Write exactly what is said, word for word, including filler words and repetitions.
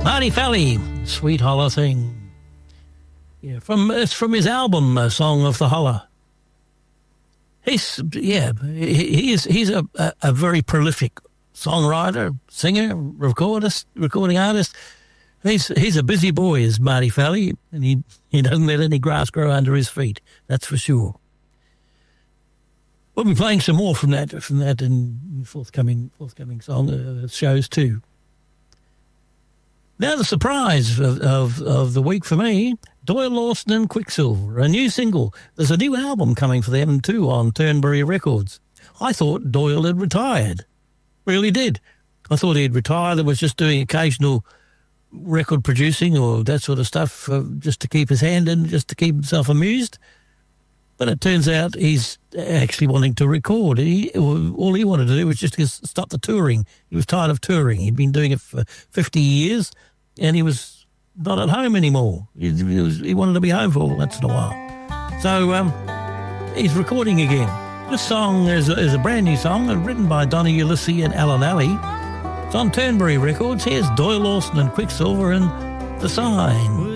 Marty Fally, Sweet Holler Thing. Yeah, from it's from his album, uh, Song of the Holler. He's yeah, he, he is he's a, a, a very prolific songwriter, singer, recordist, recording artist. He's he's a busy boy, is Marty Fally, and he, he doesn't let any grass grow under his feet. That's for sure. We'll be playing some more from that from that in forthcoming forthcoming song uh, shows too. Now the surprise of, of, of the week for me, Doyle Lawson and Quicksilver, a new single. There's a new album coming for them too on Turnberry Records. I thought Doyle had retired. Really did. I thought he'd retired and was just doing occasional record producing or that sort of stuff uh, just to keep his hand in, just to keep himself amused. But it turns out he's actually wanting to record. He, all he wanted to do was just to stop the touring. He was tired of touring. He'd been doing it for fifty years, and he was not at home anymore. He, he, was, he wanted to be home for once in a while. So um, he's recording again. This song is a, is a brand new song written by Donny Ulysses and Alan Alley. It's on Turnberry Records. Here's Doyle Lawson and Quicksilver and The Sign.